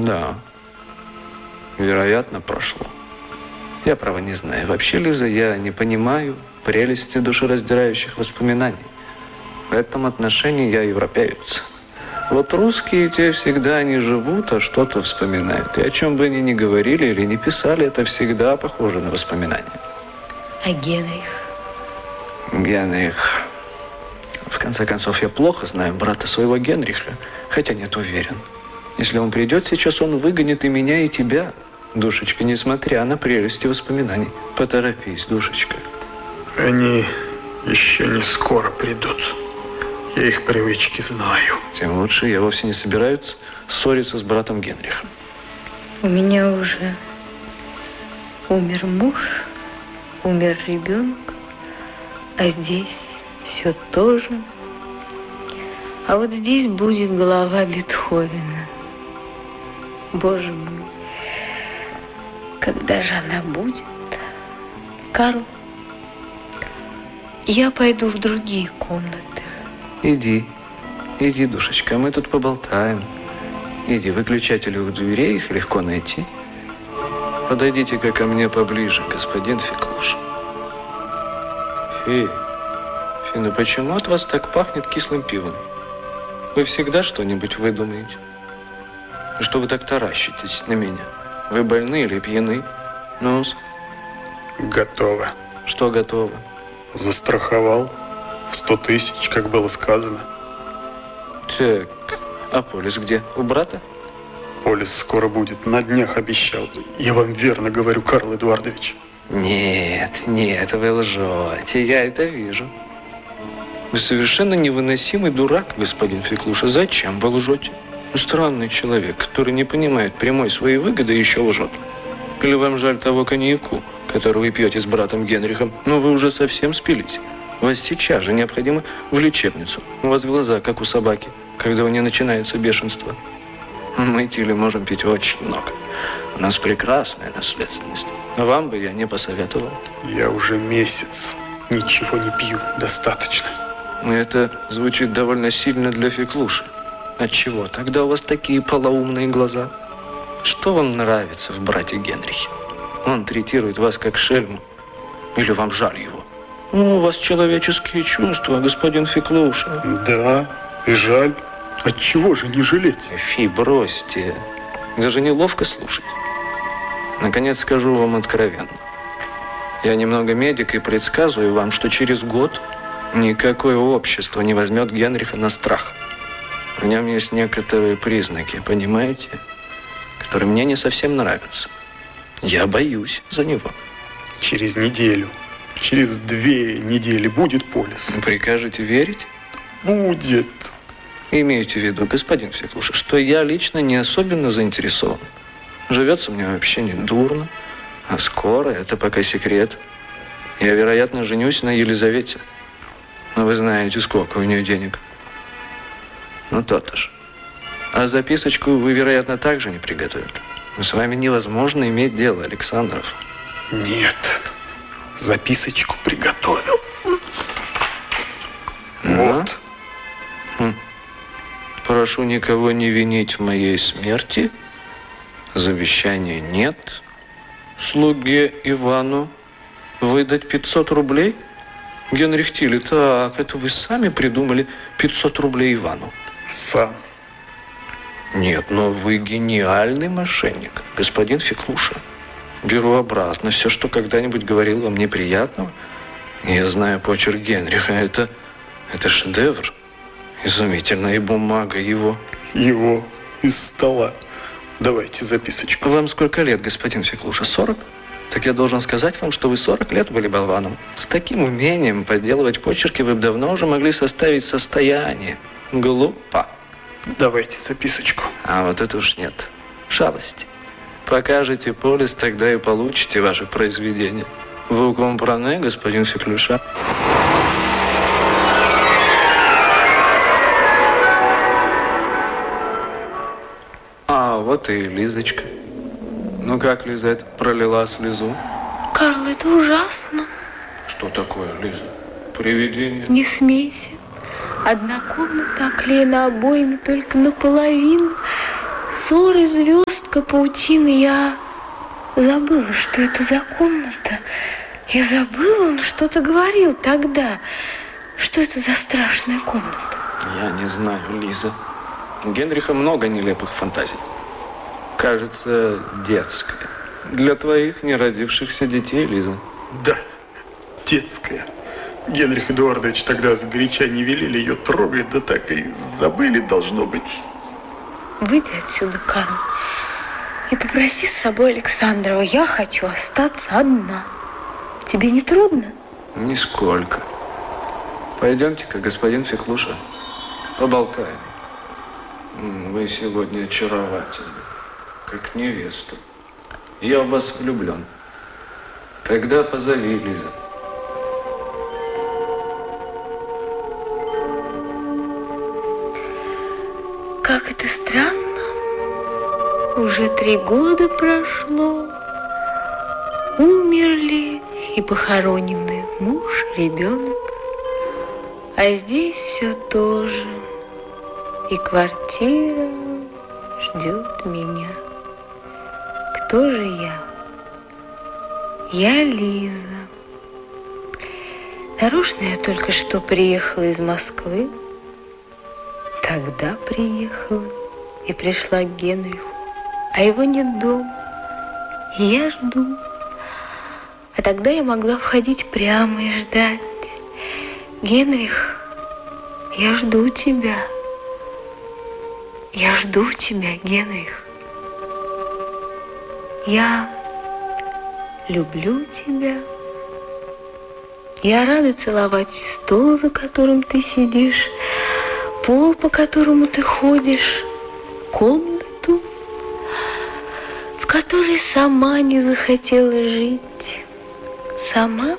Да. Вероятно, прошло. Я, право, не знаю. Вообще, Лиза, я не понимаю прелести душераздирающих воспоминаний. В этом отношении я европеец. Вот русские те всегда не живут, а что-то вспоминают. И о чем бы они ни говорили или не писали, это всегда похоже на воспоминания. А Генрих? Генрих. В конце концов, я плохо знаю брата своего Генриха, хотя нет, уверен. Если он придет сейчас, он выгонит и меня, и тебя, душечка, несмотря на прелести воспоминаний. Поторопись, душечка. Они еще не скоро придут. Я их привычки знаю. Тем лучше. Я вовсе не собираюсь ссориться с братом Генрихом. У меня уже умер муж, умер ребенок, а здесь все то же. А вот здесь будет голова Бетховена. Боже мой, когда же она будет? Карл, я пойду в другие комнаты. Иди, душечка, мы тут поболтаем. Иди, выключатели у дверей, их легко найти. Подойдите-ка ко мне поближе, господин Феклуша. Фи, ну почему от вас так пахнет кислым пивом? Вы всегда что-нибудь выдумаете? Что вы так таращитесь на меня? Вы больны или пьяны? Ну-с. Готово. Что готово? Застраховал. 100 тысяч, как было сказано. Так, а Полис где? У брата? Полис скоро будет, на днях обещал. Я вам верно говорю, Карл Эдуардович. Нет, вы лжете, я это вижу. Вы совершенно невыносимый дурак, господин Феклуша. Зачем вы лжете? Странный человек, который не понимает прямой своей выгоды и еще лжет. Или вам жаль того коньяку, который вы пьете с братом Генрихом? Но вы уже совсем спились. Вас сейчас же необходимо в лечебницу. У вас глаза, как у собаки, когда у нее начинается бешенство. Мы, Тилли, можем пить очень много. У нас прекрасная наследственность. Но вам бы я не посоветовал. Я уже месяц ничего не пью. Достаточно. Это звучит довольно сильно для Феклуши. Отчего? Тогда у вас такие полоумные глаза. Что вам нравится в брате Генрихе? Он третирует вас как шельму. Или вам жаль его? У вас человеческие чувства, господин Феклуша. Да, и жаль. Отчего же не жалеть? Фи, бросьте. Даже неловко слушать. Наконец скажу вам откровенно. Я немного медик и предсказываю вам, что через год никакое общество не возьмет Генриха на страх. В нем есть некоторые признаки, понимаете, которые мне не совсем нравятся. Я боюсь за него. Через неделю, через 2 недели будет Полис. Прикажете верить? Будет. Имейте в виду, господин Феклуша, что я лично не особенно заинтересован. Живется мне вообще не дурно, а скоро, это пока секрет. Я, вероятно, женюсь на Елизавете. Но вы знаете, сколько у нее денег. Ну, то-то ж. А записочку вы, вероятно, также не приготовили. Но с вами невозможно иметь дело, Александров. Нет, записочку приготовил. Вот. Прошу никого не винить в моей смерти. Завещания нет. Слуге Ивану выдать 500 рублей? Генрих Тилли, так, это вы сами придумали 500 рублей Ивану? Сам. Нет, но вы гениальный мошенник, господин Феклуша. Беру обратно все, что когда-нибудь говорил вам неприятного. Я знаю почерк Генриха, это шедевр. Изумительно, и бумага его. Его из стола. Давайте записочку. Вам сколько лет, господин Феклуша? 40? Так я должен сказать вам, что вы 40 лет были болваном. С таким умением подделывать почерки вы бы давно уже могли составить состояние. Глупо. Давайте записочку. А вот это уж нет. Шалости. Покажете Полис, тогда и получите ваше произведение. Вы компране, господин Феклуша? А вот и Лизочка. Ну как, Лиза, пролила слезу? Карл, это ужасно. Что такое, Лиза? Привидение? Не смейся. Одна комната оклеена обоями только наполовину. Ссоры, звезд столько паутины, я забыла, что это за комната. Я забыла, он что-то говорил тогда. Что это за страшная комната? Я не знаю, Лиза. У Генриха много нелепых фантазий. Кажется, детская. Для твоих неродившихся детей, Лиза. Да, детская. Генрих Эдуардович тогда сгоряча не велели ее трогать, да так и забыли, должно быть. Выйди отсюда, Карл, и попроси с собой Александрова. Я хочу остаться одна. Тебе не трудно? Нисколько. Пойдемте-ка, господин Феклуша, поболтаем. Вы сегодня очаровательны, как невеста. Я в вас влюблен. Тогда позови, Лиза. Как это странно. Уже 3 года прошло. Умерли и похоронены муж, ребенок. А здесь все то же. И квартира ждет меня. Кто же я? Я Лиза. Нарочно я только что приехала из Москвы. Тогда приехала и пришла к Генриху, а его нет дома. И я жду. А тогда я могла входить прямо и ждать. Генрих, я жду тебя. Я жду тебя, Генрих. Я люблю тебя. Я рада целовать стол, за которым ты сидишь, пол, по которому ты ходишь, комнату, в которой сама не захотела жить. Сама?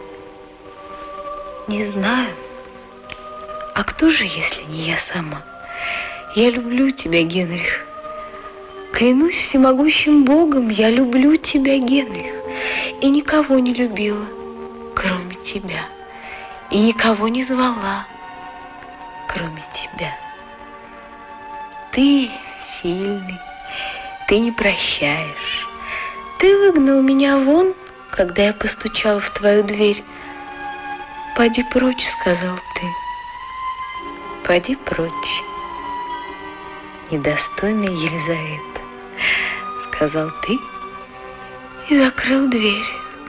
Не знаю. А кто же, если не я сама? Я люблю тебя, Генрих. Клянусь всемогущим Богом, я люблю тебя, Генрих. И никого не любила, кроме тебя. И никого не звала, кроме тебя. Ты сильный, ты не прощаешь. Ты выгнал меня вон, когда я постучала в твою дверь. «Поди прочь», — сказал ты. «Поди прочь, недостойная Елизавета», — сказал ты и закрыл дверь.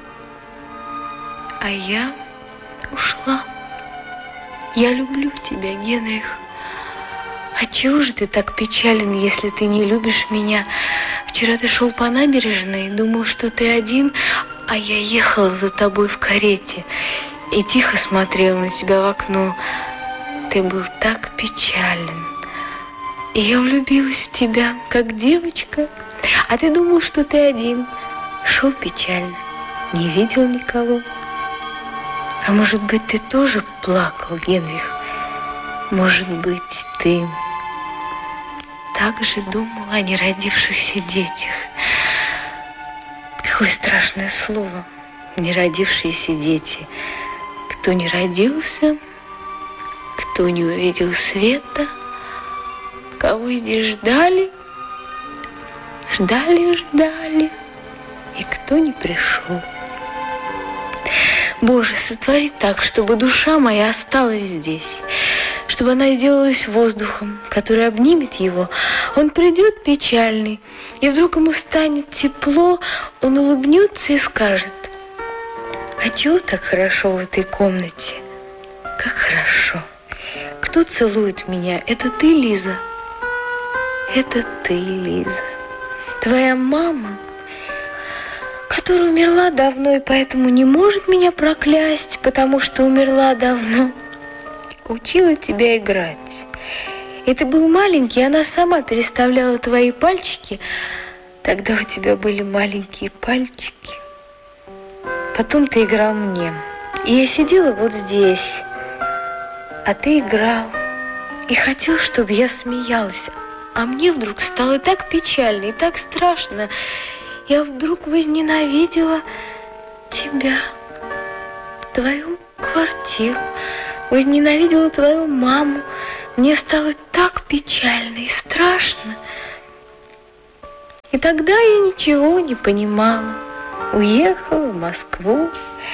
А я ушла. Я люблю тебя, Генрих. А чего же ты так печален, если ты не любишь меня? Вчера ты шел по набережной, думал, что ты один, а я ехала за тобой в карете и тихо смотрела на тебя в окно. Ты был так печален. И я влюбилась в тебя, как девочка. А ты думал, что ты один. Шел печально, не видел никого. А может быть, ты тоже плакал, Генрих? Может быть, ты также думал о неродившихся детях? Какое страшное слово, неродившиеся дети. Кто не родился, кто не увидел света, кого здесь ждали, ждали, и кто не пришел. Боже, сотвори так, чтобы душа моя осталась здесь, чтобы она сделалась воздухом, который обнимет его. Он придет печальный, и вдруг ему станет тепло, он улыбнется и скажет: «А чего так хорошо в этой комнате? Как хорошо! Кто целует меня? Это ты, Лиза? Это ты, Лиза. Твоя мама, которая умерла давно и поэтому не может меня проклясть, потому что умерла давно, учила тебя играть. И ты был маленький, и она сама переставляла твои пальчики. Тогда у тебя были маленькие пальчики. Потом ты играл мне. И я сидела вот здесь, а ты играл. И хотел, чтобы я смеялась. А мне вдруг стало так печально и так страшно. Я вдруг возненавидела тебя, твою квартиру, возненавидела твою маму. Мне стало так печально и страшно. И тогда я ничего не понимала. Уехала в Москву.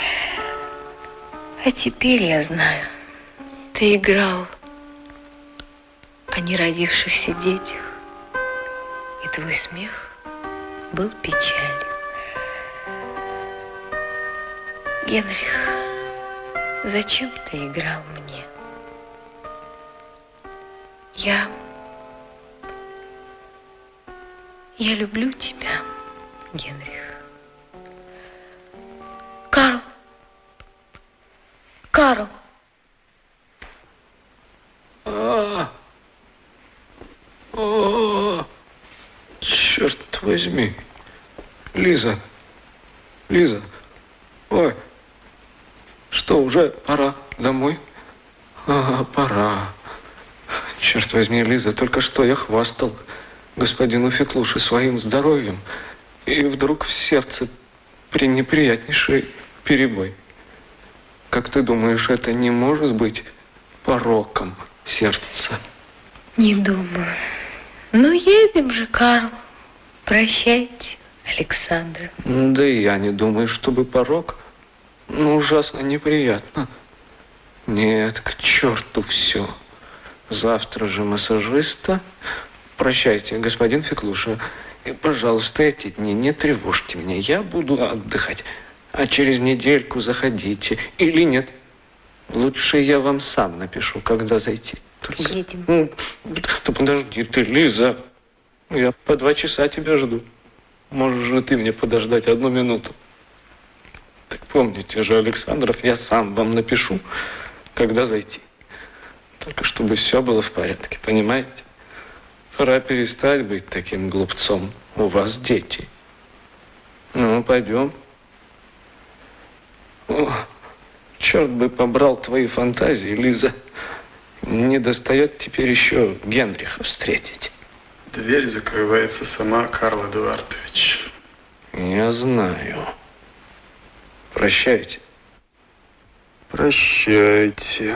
А теперь я знаю, ты играл о неродившихся детях, и твой смех был печалью. Генрих, зачем ты играл мне? Я люблю тебя, Генрих. Карл! Карл! Черт возьми. Лиза. Лиза. Ой. Что, уже пора домой? Пора. Черт возьми, Лиза, только что я хвастал господину Феклуше своим здоровьем, и вдруг в сердце пренеприятнейший перебой. Как ты думаешь, это не может быть пороком сердца? Не думаю. Ну, едем же, Карл. Прощайте, Александра. Да и я не думаю, чтобы порок. Ну, ужасно неприятно. Нет, к черту все. Завтра же массажиста. Прощайте, господин Феклуша. И, пожалуйста, эти дни не тревожьте меня. Я буду отдыхать. А через недельку заходите. Или нет. Лучше я вам сам напишу, когда зайти. Только... Едем. Да подожди ты, Лиза. Я по 2 часа тебя жду. Можешь же ты мне подождать 1 минуту. Так помните же, Александров, я сам вам напишу, когда зайти. Только чтобы все было в порядке, понимаете? Пора перестать быть таким глупцом. У вас дети. Ну, пойдем. О, черт бы побрал твои фантазии, Лиза. Не достает теперь еще Генриха встретить. Дверь закрывается сама, Карл Эдуардович. Я знаю. Прощайте. Прощайте.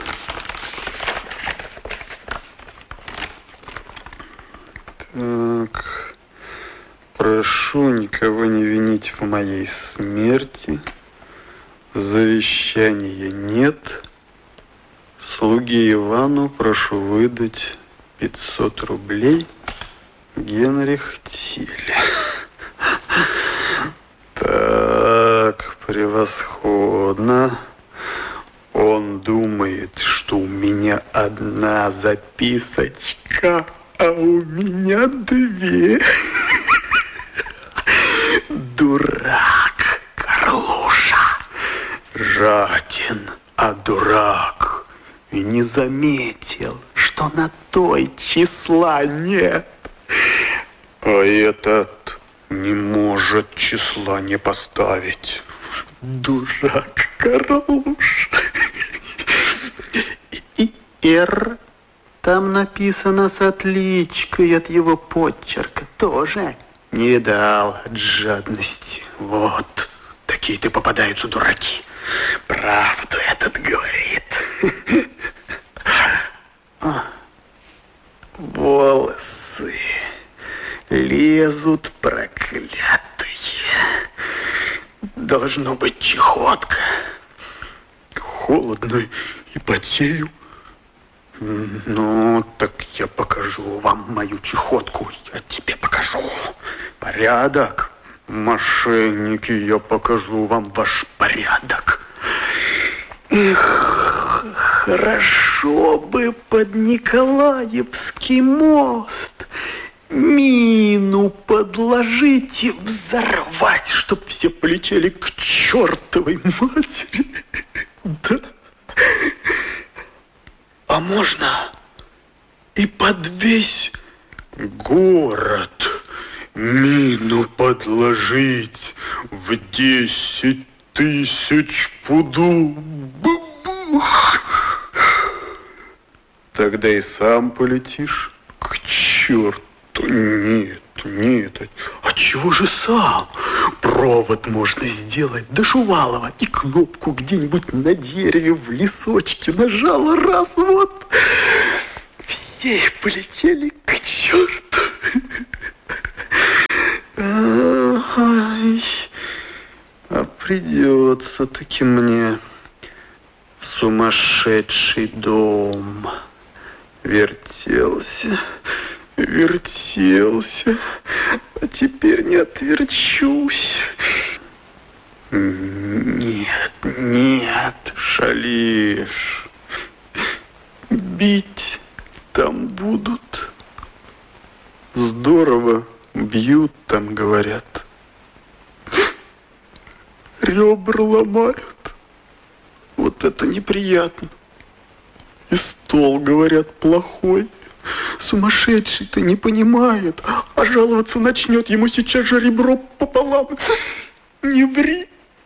Так. Прошу никого не винить в моей смерти. Завещания нет. Слуге Ивану прошу выдать 500 рублей. Генрих Тиль. Так, превосходно. Он думает, что у меня 1 записочка, а у меня 2. Дурак, Карлуша. Жаден, а дурак. И не заметил, что на той числа нет. А этот не может числа не поставить. Дурак, Карлуш. И «Р» там написано с отличкой от его подчерка. Тоже не видал от жадности. Вот, такие-то попадаются дураки. Правду этот говорит. Волосы лезут проклятые. Должно быть чехотка. Холодно и потею. Ну, так я покажу вам мою чехотку. Я тебе покажу. Порядок. Мошенники, я покажу вам ваш порядок. Эх, хорошо бы под Николаевский мост мину подложить и взорвать, чтоб все полетели к чертовой матери. Да. А можно и под весь город мину подложить в 10 000 пудов. Тогда и сам полетишь к черту. Нет, нет. А чего же сам? Провод можно сделать до Шувалова и кнопку где-нибудь на дереве в лесочке нажала, раз, вот. Все полетели к черту. придется таки мне в сумасшедший дом. Вертелся, вертелся, а теперь не отверчусь. Нет, нет, шалишь. Бить там будут. Здорово бьют там, говорят. Ребра ломают. Вот это неприятно. И стол, говорят, плохой. Сумасшедший-то не понимает, а жаловаться начнет, ему сейчас же ребро пополам. Не ври.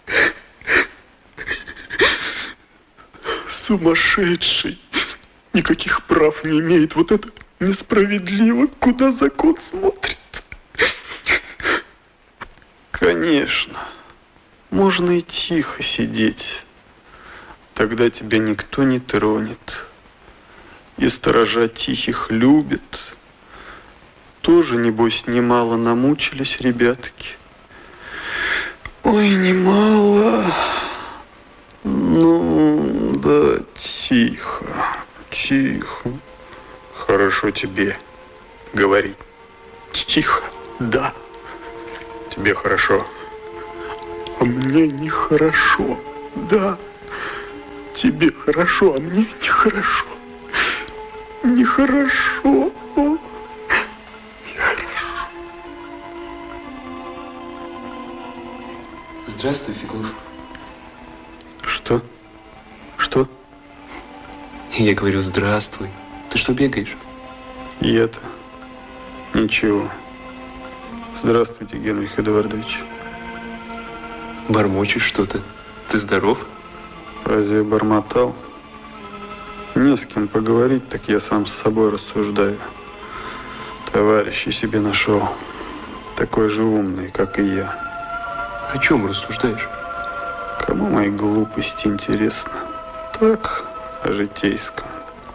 Сумасшедший. Никаких прав не имеет. Вот это несправедливо. Куда закон смотрит? Конечно. Можно и тихо сидеть. Тогда тебя никто не тронет. И сторожа тихих любят. Тоже, небось, немало намучились ребятки. Ой, немало. Ну, да, тихо, тихо. Хорошо тебе говорить. Тихо, да. Тебе хорошо. А мне нехорошо, да. Тебе хорошо, а мне нехорошо. Нехорошо. Нехорошо. Здравствуй, Фиглуш. Что? Что? Я говорю, здравствуй. Ты что, бегаешь? И это? Ничего. Здравствуйте, Генрих Эдуардович. Бормочешь что-то. Ты здоров? Разве бормотал? Не с кем поговорить, так я сам с собой рассуждаю. Товарища себе нашел. Такой же умный, как и я. О чем рассуждаешь? Кому мои глупости интересны? Так, о житейском.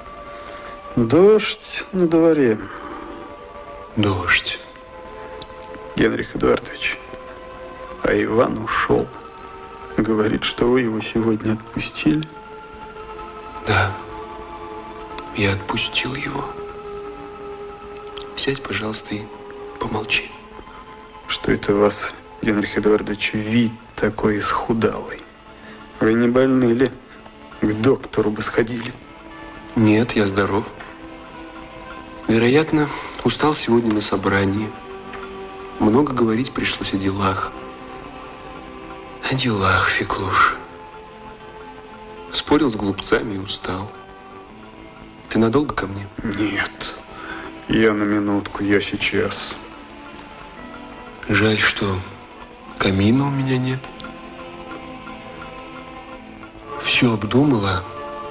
Дождь на дворе. Дождь. Генрих Эдуардович, а Иван ушел. Говорит, что вы его сегодня отпустили. Да, я отпустил его. Сядь, пожалуйста, и помолчи. Что это у вас, Генрих Эдуардович, вид такой исхудалый? Вы не больны ли? К доктору бы сходили. Нет, я здоров. Вероятно, устал сегодня на собрании. Много говорить пришлось о делах. О делах, Фиклуш. Спорил с глупцами и устал. Ты надолго ко мне? Нет, я на минутку, я сейчас. Жаль, что камина у меня нет. Все обдумала,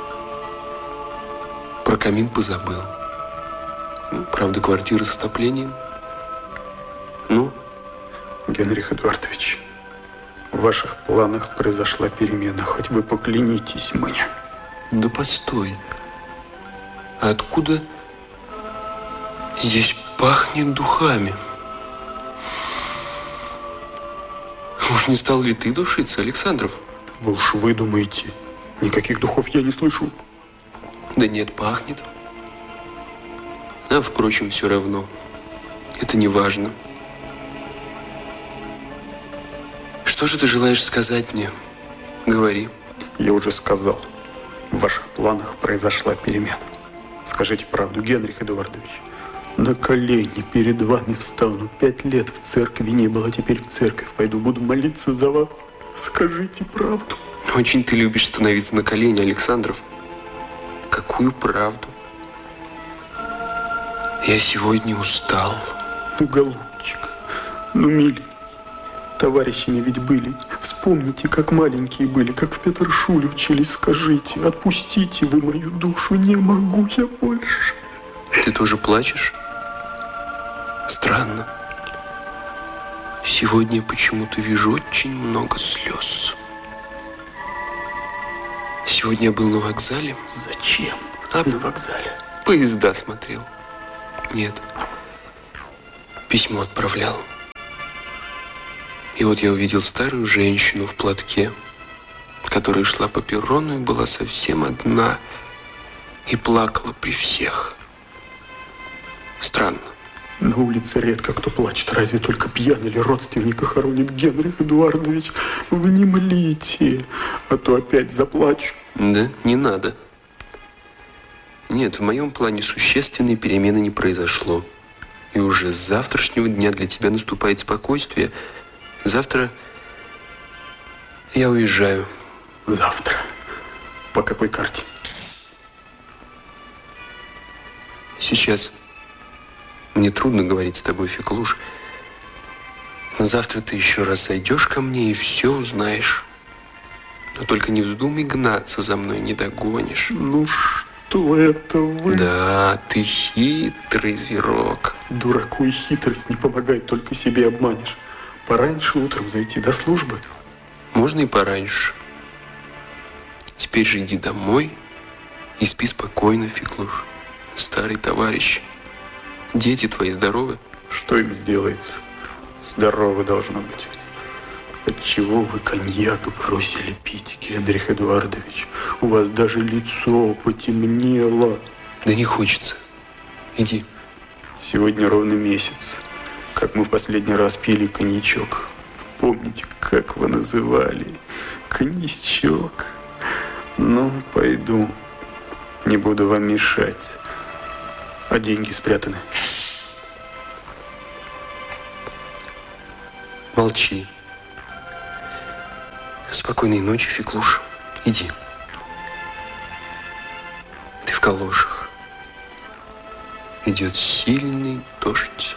про камин позабыл. Ну, правда, квартира с отоплением. Ну? Генрих Эдуардович, в ваших планах произошла перемена. Хоть вы поклянитесь мне. Да постой. А откуда здесь пахнет духами? Уж не стал ли ты душиться, Александров? Вы уж выдумаете. Никаких духов я не слышу. Да нет, пахнет. А, впрочем, все равно. Это не важно. Что же ты желаешь сказать мне? Говори. Я уже сказал. В ваших планах произошла перемена. Скажите правду, Генрих Эдуардович. На колени перед вами встану. 5 лет в церкви не было, теперь в церковь пойду. Буду молиться за вас. Скажите правду. Очень ты любишь становиться на колени, Александров. Какую правду? Я сегодня устал. Ну, голубчик, ну, миленький, товарищами ведь были. Вспомните, как маленькие были, как в Петершуле учились. Скажите, отпустите вы мою душу, не могу я больше. Ты тоже плачешь? Странно. Сегодня я почему-то вижу очень много слез. Сегодня я был на вокзале. Зачем? А На вокзале? Поезда смотрел. Нет. Письмо отправлял. И вот я увидел старую женщину в платке, которая шла по перрону и была совсем одна, и плакала при всех. Странно. На улице редко кто плачет, разве только пьяный или родственника хоронит Генрих Эдуардович. Вы не млите, а то опять заплачу. Да, не надо. Нет, в моем плане существенной перемены не произошло. И уже с завтрашнего дня для тебя наступает спокойствие. Завтра я уезжаю. Завтра? По какой карте? Сейчас мне трудно говорить с тобой, Феклуш. Но завтра ты еще раз зайдешь ко мне и все узнаешь. Но только не вздумай гнаться за мной, не догонишь. Ну что это вы? Да, ты хитрый зверок. Дураку и хитрость не помогает, только себе обманешь. Пораньше утром зайти до службы? Можно и пораньше. Теперь же иди домой и спи спокойно, Феклуш. Старый товарищ. Дети твои здоровы? Что им сделается? Здоровы должно быть. Отчего вы коньяк бросили пить, Генрих Эдуардович? У вас даже лицо потемнело. Да не хочется. Иди. Сегодня ровно месяц, как мы в последний раз пили коньячок. Помните, как вы называли? Коньячок. Ну, пойду. Не буду вам мешать. А деньги спрятаны. Молчи. Спокойной ночи, Феклуш. Иди. Ты в калошах. Идет сильный дождь.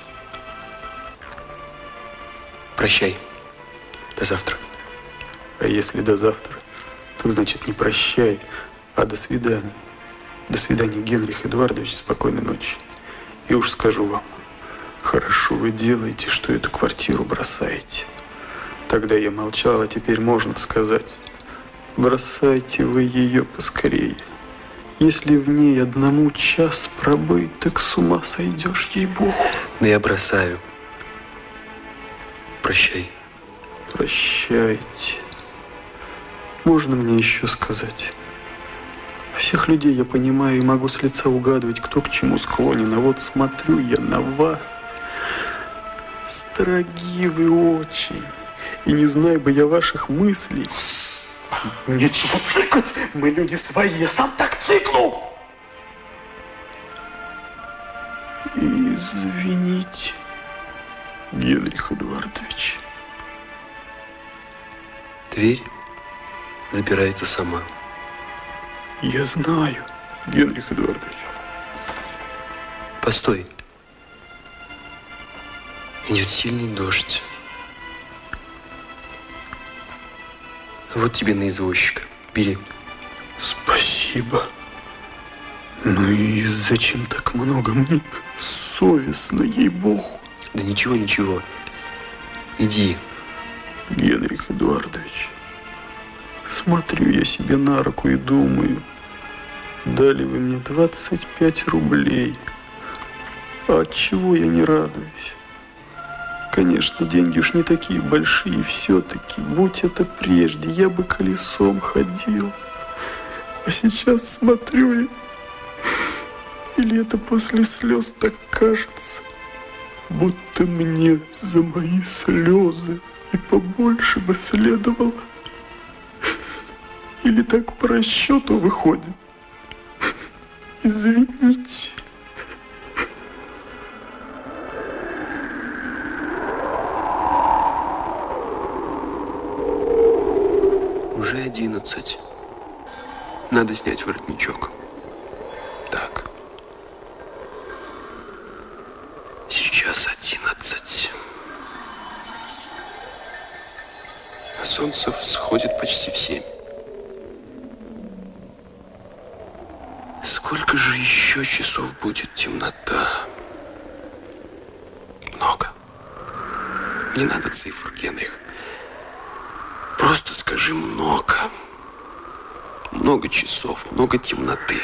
Прощай. До завтра. А если до завтра, то значит не прощай, а до свидания. До свидания, Генрих Эдуардович, спокойной ночи. И уж скажу вам, хорошо вы делаете, что эту квартиру бросаете. Тогда я молчал, а теперь можно сказать, бросайте вы ее поскорее. Если в ней одному час пробыть, так с ума сойдешь, ей-богу. Да я бросаю. Прощай. Прощайте. Можно мне еще сказать? Всех людей я понимаю и могу с лица угадывать, кто к чему склонен. А вот смотрю я на вас. Строги вы очень. И не знаю бы я ваших мыслей. Нечего цыкать. Мы люди свои. Я сам так цыкну. Извините, Генрих Эдуардович. Дверь запирается сама. Я знаю, Генрих Эдуардович. Постой. Идет сильный дождь. Вот тебе на извозчика. Бери. Спасибо. Ну и зачем так много? Мне совестно, ей-богу. Да ничего, ничего. Иди. Генрих Эдуардович, смотрю я себе на руку и думаю, дали вы мне 25 рублей. А отчего я не радуюсь? Конечно, деньги уж не такие большие, и все-таки, будь это прежде, я бы колесом ходил. А сейчас смотрю, или это после слез так кажется, будто мне за мои слезы и побольше бы следовало. Или так по расчету выходит. Извините. Уже 11. Надо снять воротничок. Так. Сейчас 11. Солнце всходит почти в 7. Сколько же еще часов будет темнота? Много. Не надо цифр, Генрих. Просто скажи много. Много часов, много темноты.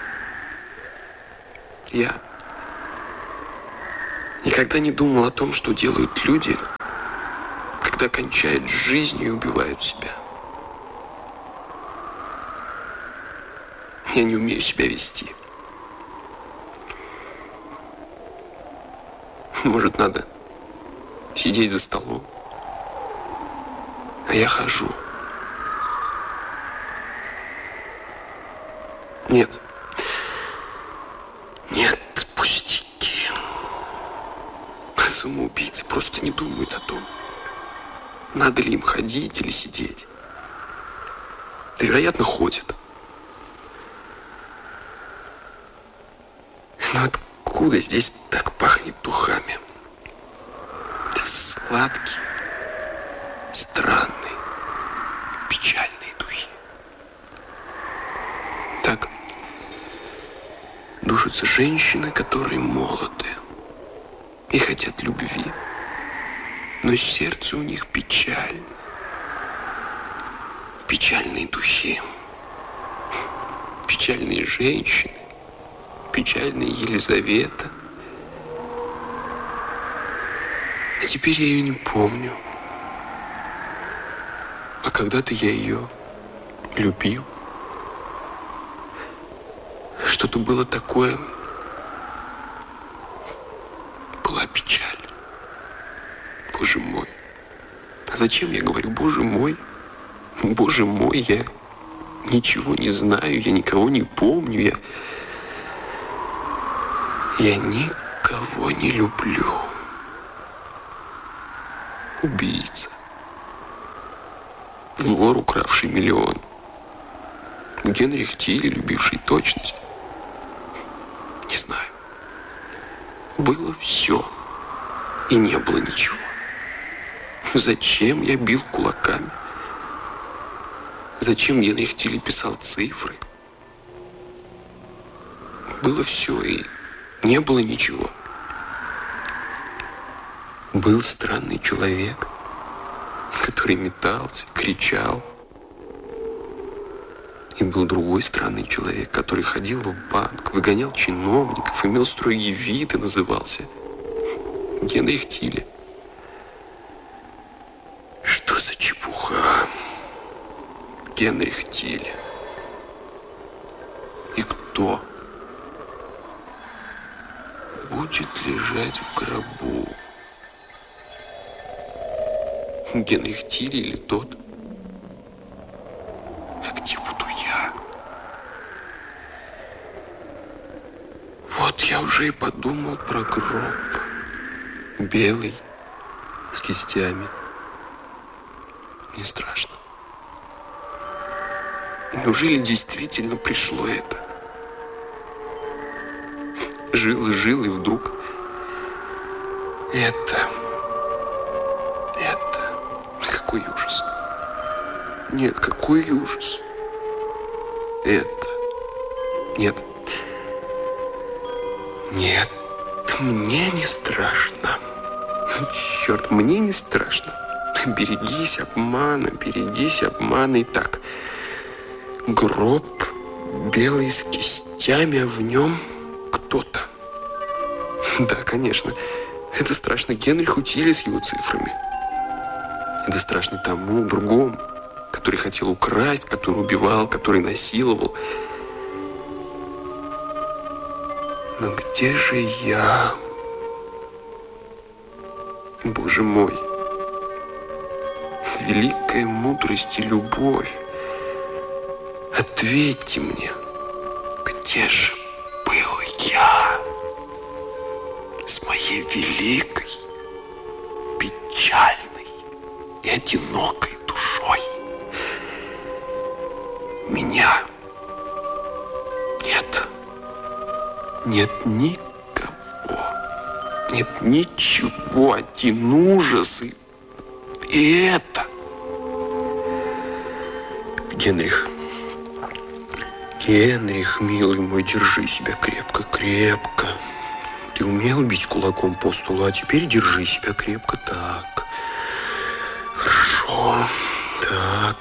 Я никогда не думал о том, что делают люди, когда кончают жизнь и убивают себя. Я не умею себя вести. Может, надо сидеть за столом, а я хожу. Нет. Нет, пустяки. Самоубийцы просто не думают о том, надо ли им ходить или сидеть. Да, вероятно, ходят. Но откуда здесь так пахнет духами? Сладкие, странные, печальные духи. Так душатся женщины, которые молоды и хотят любви, но сердце у них печаль. Печальные духи, печальные женщины, печальная Елизавета. А теперь я ее не помню. А когда-то я ее любил. Что-то было такое. Была печаль. Боже мой. А зачем я говорю «Боже мой»? Боже мой, я ничего не знаю, я никого не помню, я никого не люблю. Убийца. Вор, укравший миллион. Генрих Тилли, любивший точность. Не знаю. Было все, и не было ничего. Зачем я бил кулаками? Зачем Генрих Тилли писал цифры? Было все, и не было ничего. Был странный человек, который метался, кричал. И был другой странный человек, который ходил в банк, выгонял чиновников, имел строгий вид и назывался Генрих Тилли. Что за чепуха? Генрих Тилли. И кто будет лежать в гробу? Генрих Тилли или тот? А где буду я? Вот я уже и подумал про гроб. Белый, с кистями. Мне страшно. Неужели действительно пришло это? Жил и жил, и вдруг это... Какой ужас. Нет, какой ужас. Это... Нет. Нет, мне не страшно. Черт, мне не страшно. Берегись обмана, берегись обмана. И так, гроб белый с кистями, а в нем кто-то. Да, конечно, это страшно Генриху Тилли с его цифрами. Это страшно тому, другому, который хотел украсть, который убивал, который насиловал. Но где же я? Боже мой, великая мудрость и любовь, ответьте мне, где же был я с моей великой, печальной и одинокой душой? Меня нет. Нет никого. Нет ничего. Один ужас. И это... Генрих. Генрих, милый мой, держи себя крепко, крепко. Ты умел бить кулаком по столу, а теперь держи себя крепко. Так. Хорошо. Так.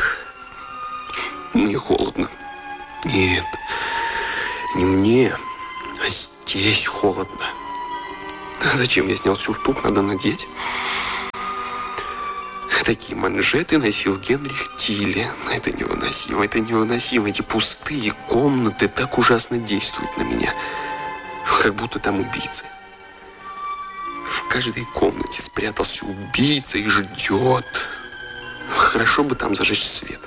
Мне холодно. Нет. Не мне, а здесь холодно. Зачем я снял сюртук? Надо надеть. Такие манжеты носил Генрих Тиле. Это невыносимо, это невыносимо. Эти пустые комнаты так ужасно действуют на меня. Как будто там убийцы. В каждой комнате спрятался убийца и ждет. Хорошо бы там зажечь свет.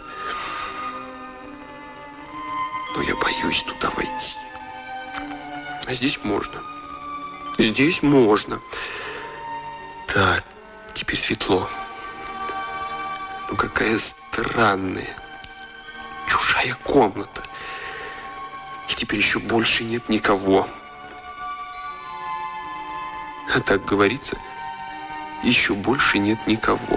Но я боюсь туда войти. А здесь можно. Здесь можно. Так, теперь светло. Ну какая странная, чужая комната. И теперь еще больше нет никого. А так говорится, еще больше нет никого.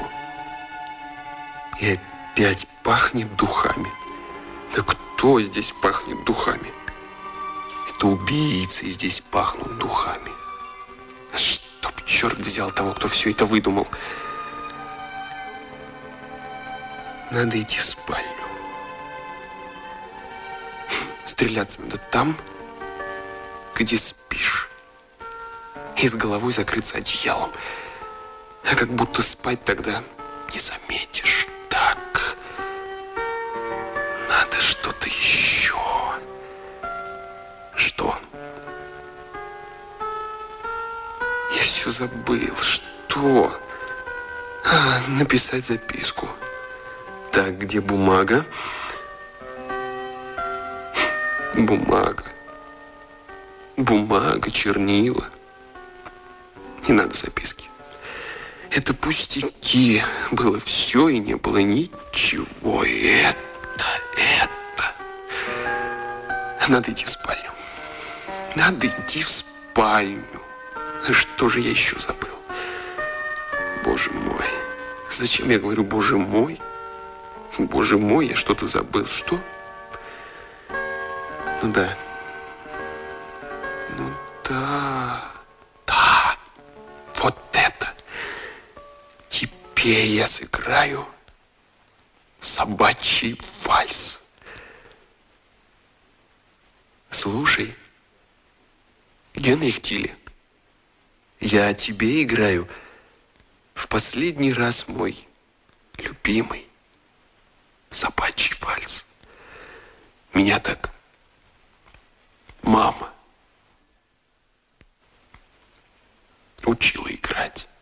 И опять пахнет духами. Да кто здесь пахнет духами? Это убийцы здесь пахнут духами. Чтоб черт взял того, кто все это выдумал. Надо идти в спальню. Стреляться надо там, где спишь. И с головой закрыться одеялом. А как будто спать тогда не заметишь. Так. Надо что-то еще. Что? Я все забыл. Что? Написать записку. Так, где бумага? Бумага. Бумага, чернила. Не надо записки. Это пустяки. Было все и не было ничего. Это. Надо идти в спальню. Надо идти в спальню. Что же я еще забыл? Боже мой. Зачем я говорю «Боже мой»? Боже мой, я что-то забыл. Что? Ну да. Ну да. Да. Вот это. Теперь я сыграю собачий вальс. Слушай, Генрих Тиле, я тебе играю в последний раз мой любимый собачий вальс. Меня так мама учила играть.